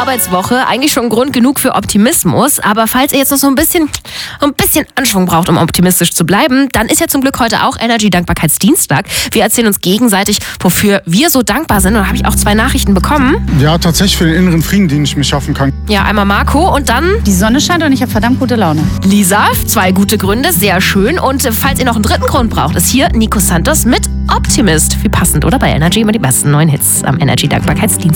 Arbeitswoche. Eigentlich schon Grund genug für Optimismus. Aber falls ihr jetzt noch so ein bisschen Anschwung braucht, um optimistisch zu bleiben, dann ist ja zum Glück heute auch Energy Dankbarkeitsdienstag. Wir erzählen uns gegenseitig, wofür wir so dankbar sind. Und da habe ich auch 2 Nachrichten bekommen. Ja, tatsächlich für den inneren Frieden, den ich mir schaffen kann. Ja, einmal Marco und dann Die Sonne scheint und ich habe verdammt gute Laune. Lisa. 2 gute Gründe, sehr schön. Und falls ihr noch einen dritten Grund braucht, ist hier Nico Santos mit Optimist. Wie passend, oder? Bei Energy immer die besten neuen Hits am Energy Dankbarkeitsdienstag.